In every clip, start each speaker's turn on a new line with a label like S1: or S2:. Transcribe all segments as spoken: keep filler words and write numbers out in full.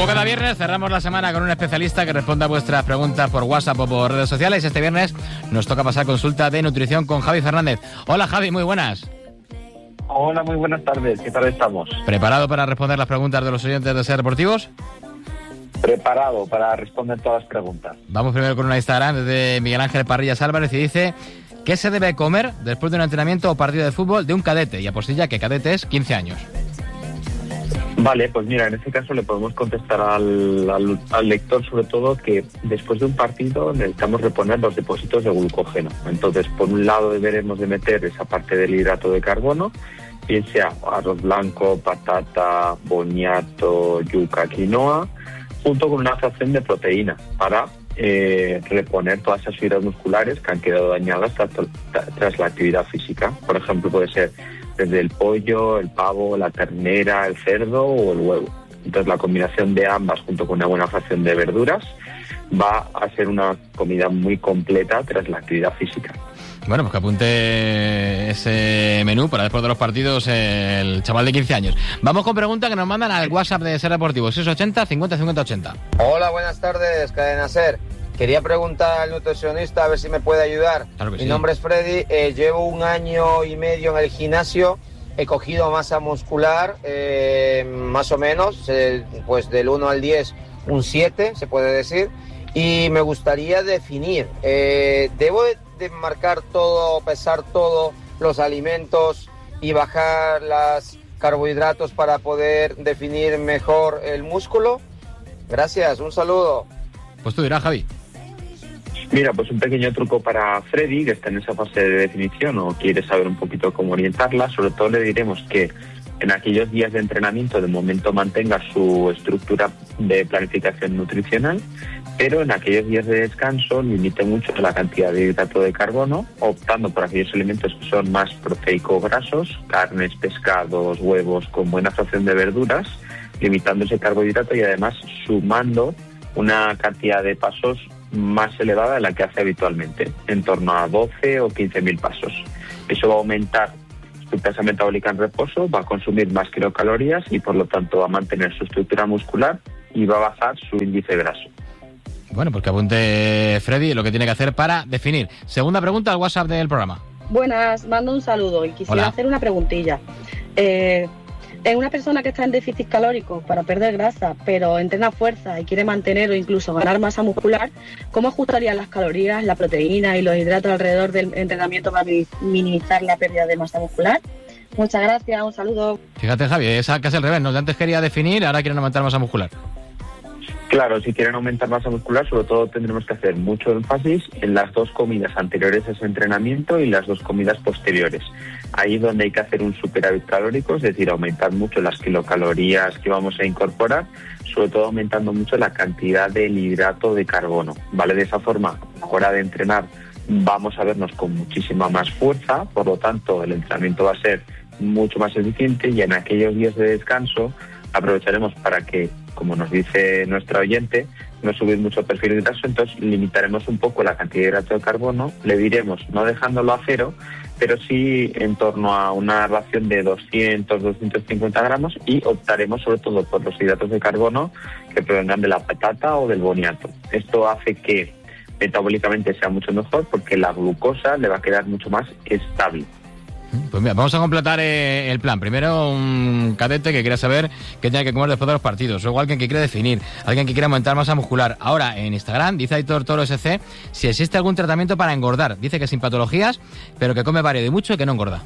S1: Como cada viernes cerramos la semana con un especialista que responda a vuestras preguntas por WhatsApp o por redes sociales. Este viernes nos toca pasar consulta de nutrición con Javi Fernández. Hola Javi, muy buenas.
S2: Hola, muy buenas tardes. ¿Qué tal estamos?
S1: ¿Preparado para responder las preguntas de los oyentes de Ser Deportivos?
S2: Preparado para responder todas las preguntas.
S1: Vamos primero con una Instagram de Miguel Ángel Parrillas Álvarez y dice: ¿qué se debe comer después de un entrenamiento o partido de fútbol de un cadete? Y apostilla que cadete es quince años.
S2: Vale, pues mira, en este caso le podemos contestar al, al, al lector sobre todo que después de un partido necesitamos reponer los depósitos de glucógeno. Entonces, por un lado deberemos de meter esa parte del hidrato de carbono, bien sea arroz blanco, patata, boniato, yuca, quinoa, junto con una fracción de proteína para eh, reponer todas esas fibras musculares que han quedado dañadas tras, tras la actividad física. Por ejemplo, puede ser desde el pollo, el pavo, la ternera, el cerdo o el huevo. Entonces la combinación de ambas junto con una buena fracción de verduras va a ser una comida muy completa tras la actividad física.
S1: Bueno, pues que apunte ese menú para después de los partidos el chaval de quince años. Vamos con preguntas que nos mandan al WhatsApp de Ser Deportivo, seis ochenta cincuenta cincuenta ochenta.
S3: Hola, buenas tardes, Cadena Ser. Quería preguntar al nutricionista a ver si me puede ayudar.
S1: Claro que
S3: Mi
S1: sí.
S3: nombre es Freddy, eh, llevo un año y medio en el gimnasio, he cogido masa muscular, eh, más o menos, eh, pues del uno al diez, un siete, se puede decir, y me gustaría definir, eh, ¿debo de, de marcar todo, pesar todos los alimentos y bajar los carbohidratos para poder definir mejor el músculo? Gracias, un saludo.
S1: Pues tú dirás, Javi.
S2: Mira, pues un pequeño truco para Freddy, que está en esa fase de definición o quiere saber un poquito cómo orientarla. Sobre todo le diremos que en aquellos días de entrenamiento de momento mantenga su estructura de planificación nutricional, pero en aquellos días de descanso limite mucho la cantidad de hidrato de carbono, optando por aquellos alimentos que son más proteico-grasos, carnes, pescados, huevos, con buena fracción de verduras, limitando ese carbohidrato y además sumando una cantidad de pasos más elevada de la que hace habitualmente, en torno a doce o quince mil pasos. Eso va a aumentar su tasa metabólica en reposo, va a consumir más kilocalorías y por lo tanto va a mantener su estructura muscular y va a bajar su índice graso.
S1: Bueno, pues que apunte Freddy lo que tiene que hacer para definir. Segunda pregunta al WhatsApp del programa.
S4: Buenas, mando un saludo y quisiera
S1: Hola.
S4: hacer una preguntilla. Eh, es una persona que está en déficit calórico para perder grasa, pero entrena fuerza y quiere mantener o incluso ganar masa muscular, ¿cómo ajustaría las calorías, la proteína y los hidratos alrededor del entrenamiento para minimizar la pérdida de masa muscular? Muchas gracias, un saludo.
S1: Fíjate, Javi, esa casi al revés, ¿no? Antes quería definir, ahora quieren aumentar masa muscular.
S2: Claro, si quieren aumentar masa muscular, sobre todo tendremos que hacer mucho énfasis en las dos comidas anteriores a ese entrenamiento y las dos comidas posteriores. Ahí es donde hay que hacer un superávit calórico, es decir, aumentar mucho las kilocalorías que vamos a incorporar, sobre todo aumentando mucho la cantidad del hidrato de carbono, ¿vale? De esa forma, a la hora de entrenar vamos a vernos con muchísima más fuerza, por lo tanto el entrenamiento va a ser mucho más eficiente y en aquellos días de descanso aprovecharemos para que, como nos dice nuestra oyente, no subir mucho el perfil graso, entonces limitaremos un poco la cantidad de hidrato de carbono, le diremos no dejándolo a cero, pero sí en torno a una ración de doscientos a doscientos cincuenta gramos y optaremos sobre todo por los hidratos de carbono que provengan de la patata o del boniato. Esto hace que metabólicamente sea mucho mejor porque la glucosa le va a quedar mucho más estable.
S1: Pues mira, vamos a completar eh, el plan. Primero, un cadete que quiera saber qué tiene que comer después de los partidos. Luego, alguien que quiere definir. Alguien que quiere aumentar masa muscular. Ahora, en Instagram, dice Aitor Toro S C si existe algún tratamiento para engordar. Dice que sin patologías, pero que come variado y mucho y que no engorda.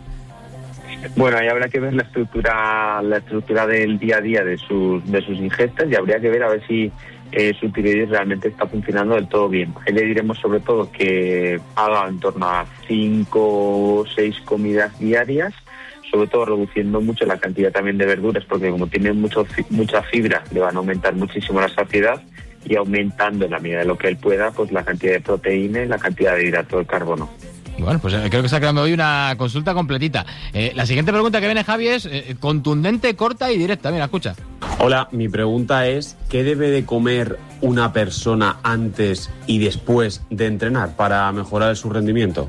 S2: Bueno, ahí habrá que ver la estructura la estructura del día a día de sus, de sus ingestas y habría que ver a ver si eh, su tiroides realmente está funcionando del todo bien. Ahí le diremos sobre todo que haga en torno a cinco o seis comidas diarias, sobre todo reduciendo mucho la cantidad también de verduras, porque como tienen mucho, mucha fibra, le van a aumentar muchísimo la saciedad y aumentando en la medida de lo que él pueda, pues la cantidad de proteína y la cantidad de hidrato de carbono.
S1: Bueno, pues eh, creo que se ha quedado hoy una consulta completita. Eh, la siguiente pregunta que viene, Javi, es eh, contundente, corta y directa. Mira, escucha.
S5: Hola, mi pregunta es, ¿qué debe de comer una persona antes y después de entrenar para mejorar su rendimiento?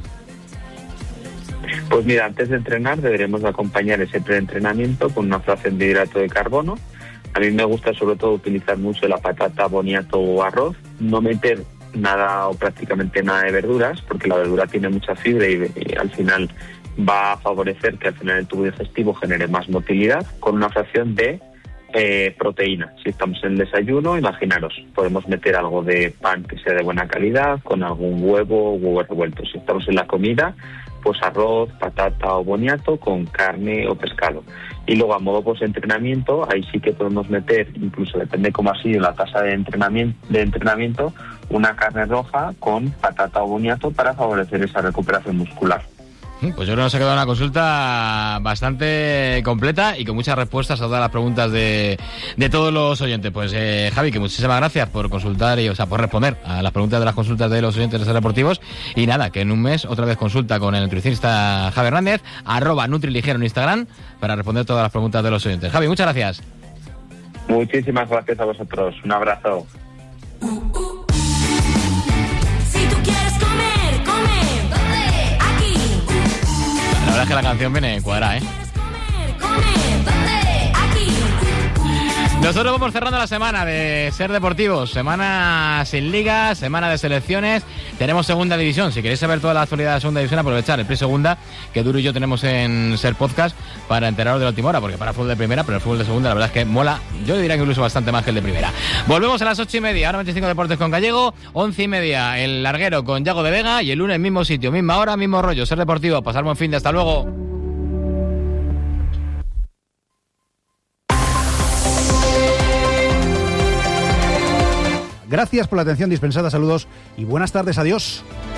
S2: Pues mira, antes de entrenar deberemos acompañar ese preentrenamiento con una fracción de hidrato de carbono A mí me gusta sobre todo utilizar mucho la patata, boniato o arroz, no meter nada o prácticamente nada de verduras, porque la verdura tiene mucha fibra y, y al final va a favorecer que al final el tubo digestivo genere más motilidad, con una fracción de eh, proteína. Si estamos en el desayuno, imaginaros, podemos meter algo de pan que sea de buena calidad, con algún huevo o huevo revuelto. Si estamos en la comida, pues arroz, patata o boniato con carne o pescado. Y luego a modo post-entrenamiento, ahí sí que podemos meter, incluso depende cómo ha sido la tasa de entrenamiento, de entrenamiento, una carne roja con patata o boniato para favorecer esa recuperación muscular.
S1: Pues yo creo que nos ha quedado una consulta bastante completa y con muchas respuestas a todas las preguntas de, de todos los oyentes. Pues eh, Javi, que muchísimas gracias por consultar y, o sea, por responder a las preguntas de las consultas de los oyentes de Ser Deportivos. Y nada, que en un mes otra vez consulta con el nutricionista Javi Hernández, arroba Nutriligero en Instagram, para responder todas las preguntas de los oyentes. Javi, muchas gracias.
S2: Muchísimas gracias a vosotros. Un abrazo.
S1: La verdad es que la canción viene cuadrada, ¿eh? Nosotros vamos cerrando la semana de Ser Deportivos. Semana sin ligas, semana de selecciones. Tenemos segunda división. Si queréis saber toda la actualidad de la segunda división, aprovechar el Play Segunda, que Duro y yo tenemos en Ser Podcast, para enteraros de la última hora, porque para el fútbol de primera, pero el fútbol de segunda, la verdad es que mola. Yo diría que incluso bastante más que el de primera. Volvemos a las ocho y media, ahora veinticinco Deportes con Gallego, once y media el Larguero con Yago de Vega, y el lunes mismo sitio, misma hora, mismo rollo. Ser Deportivo, pasar buen fin de, hasta luego.
S6: Gracias por la atención dispensada, saludos y buenas tardes, adiós.